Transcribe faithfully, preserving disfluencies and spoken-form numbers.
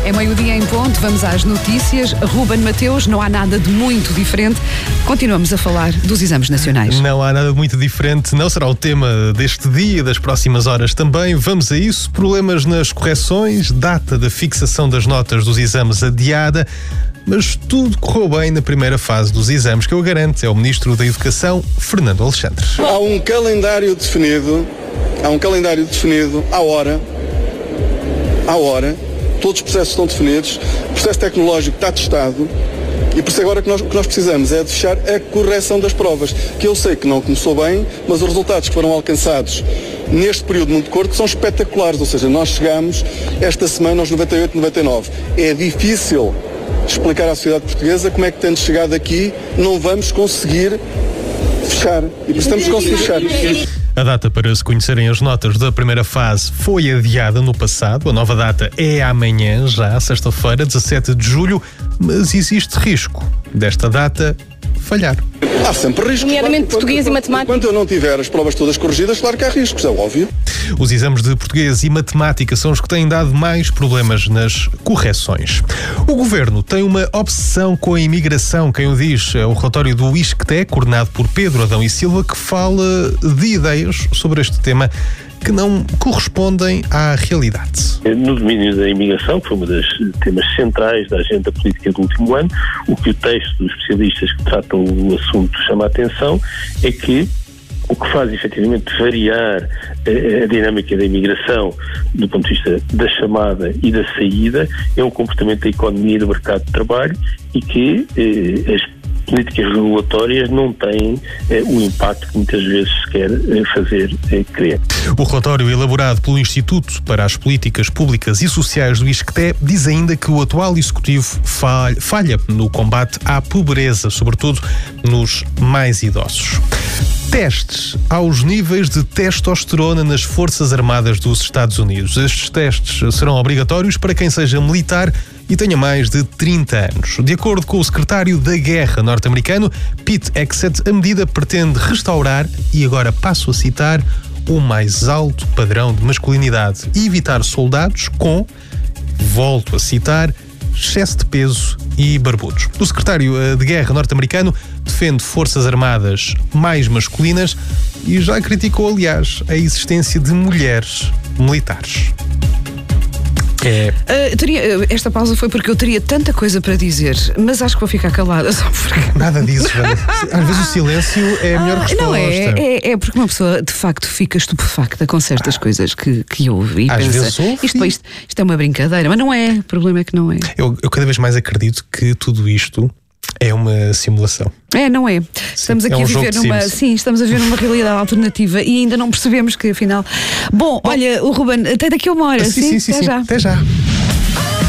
É meio-dia em ponto, vamos às notícias. Ruben Mateus, não há nada de muito diferente. Continuamos a falar dos exames nacionais. Não há nada muito diferente, não será o tema deste dia e das próximas horas também. Vamos a isso. Problemas nas correções, data da fixação das notas dos exames adiada. Mas tudo correu bem na primeira fase dos exames, que eu garanto, é o Ministro da Educação, Fernando Alexandre. Há um calendário definido, há um calendário definido à hora, à hora, todos os processos estão definidos, o processo tecnológico está testado e por isso agora o que nós, o que nós precisamos é de fechar a correção das provas, que eu sei que não começou bem, mas os resultados que foram alcançados neste período muito curto são espetaculares, ou seja, nós chegamos esta semana aos noventa e oito, noventa e nove. É difícil explicar à sociedade portuguesa como é que tendo chegado aqui não vamos conseguir fechar. E precisamos conseguir fechar. A data para se conhecerem as notas da primeira fase foi adiada no passado. A nova data é amanhã, já sexta-feira, dezassete de julho, mas existe risco desta data falhar. Há sempre riscos. Nomeadamente claro, português enquanto, e matemática. Enquanto eu não tiver as provas todas corrigidas, claro que há riscos, é óbvio. Os exames de português e matemática são os que têm dado mais problemas nas correções. O Governo tem uma obsessão com a imigração, quem o diz é o relatório do ISCTE, coordenado por Pedro Adão e Silva, que fala de ideias sobre este tema que não correspondem à realidade. No domínio da imigração, que foi um dos temas centrais da agenda política do último ano, o que o texto dos especialistas que tratam o assunto chama a atenção é que o que faz efetivamente variar a, a dinâmica da imigração do ponto de vista da chamada e da saída é um comportamento da economia e do mercado de trabalho e que eh, as políticas regulatórias não têm eh, o impacto que muitas vezes se quer eh, fazer eh, crer. O relatório elaborado pelo Instituto para as Políticas Públicas e Sociais do ISCTE diz ainda que o atual Executivo falha, falha no combate à pobreza, sobretudo nos mais idosos. Testes aos níveis de testosterona nas Forças Armadas dos Estados Unidos. Estes testes serão obrigatórios para quem seja militar e tenha mais de trinta anos. De acordo com o secretário da Guerra norte-americano, Pete Hegseth, a medida pretende restaurar, e agora passo a citar, o mais alto padrão de masculinidade e evitar soldados com, volto a citar, excesso de peso e barbudos. O secretário de Guerra norte-americano defende forças armadas mais masculinas e já criticou, aliás, a existência de mulheres militares. É. Uh, teria, uh, esta pausa foi porque eu teria tanta coisa para dizer, mas acho que vou ficar calada só porque... Nada disso, Wanda. Às vezes o silêncio é a melhor ah, resposta. Não, é, é, é porque uma pessoa de facto fica estupefacta com certas ah. coisas que, que ouve e Às pensa, vezes ouve, isto, isto, isto é uma brincadeira, mas não é, o problema é que não é. Eu, eu cada vez mais acredito que tudo isto é uma simulação. É, não é? Estamos aqui é um a viver numa. Sim, estamos a viver numa realidade alternativa e ainda não percebemos que afinal. Bom, Bom olha, o Ruben, até daqui a uma hora. Sim, sim, sim, até sim. já. Até já.